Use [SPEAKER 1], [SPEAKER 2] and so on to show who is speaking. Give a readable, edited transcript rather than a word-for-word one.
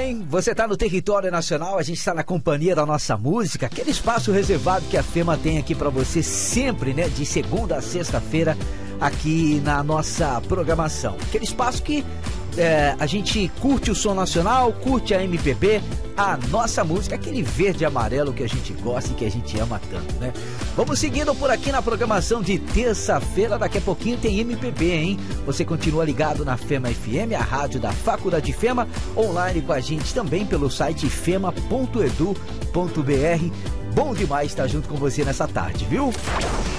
[SPEAKER 1] bem? Você está no território nacional, a gente está na companhia da nossa música, aquele espaço reservado que a FEMA tem aqui para você sempre, né? De segunda a sexta-feira aqui na nossa programação. Aquele espaço que a gente curte o som nacional, curte a MPB, a nossa música, aquele verde e amarelo que a gente gosta e que a gente ama tanto, né? Vamos seguindo por aqui na programação de terça-feira, daqui a pouquinho tem MPB, hein? Você continua ligado na FEMA FM, a rádio da Faculdade FEMA, online com a gente também pelo site fema.edu.br. Bom demais estar junto com você nessa tarde, viu?